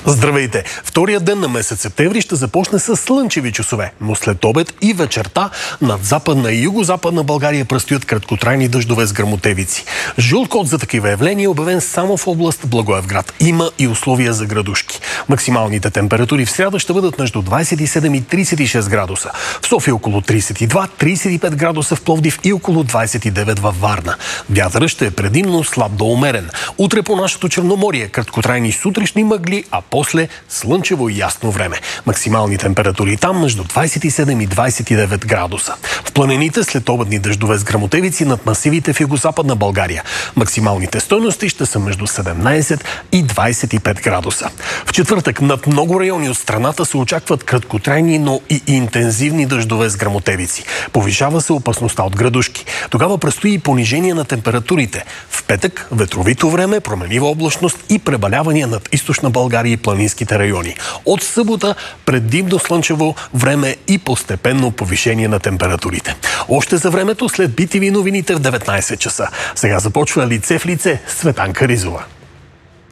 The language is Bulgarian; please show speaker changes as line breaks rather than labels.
Здравейте! Вторият ден на месец септември ще започне с слънчеви часове, но след обед и вечерта над западна и югозападна България предстоят краткотрайни дъждове с гръмотевици. Жълт код за такива явления е обявен само в област Благоевград. Има и условия за градушки. Максималните температури в сряда ще бъдат между 27 и 36 градуса. В София около 32-35 градуса, в Пловдив и около 29 във Варна. Вятърът ще е предимно слаб до умерен. Утре по нашето Черноморие краткотрайни сутрешни мъгли, а после слънчево и ясно време. Максимални температури там между 27 и 29 градуса. В планините след обедни дъждове с гръмотевици над масивите в югозападна България. Максималните стойности ще са между 17 и 25 градуса. В четвъртък над много райони от страната се очакват краткотрайни, но и интензивни дъждове с гръмотевици. Повишава се опасността от градушки. Тогава предстои и понижение на температурите. В петък ветровито време, променлива облачност и пребалявания над източна България и планинските райони. От събота предимно слънчево време и постепенно повишение на температурите. Още за времето след BTV новините в 19 часа. Сега започва Лице в лице с Цветанка Ризова.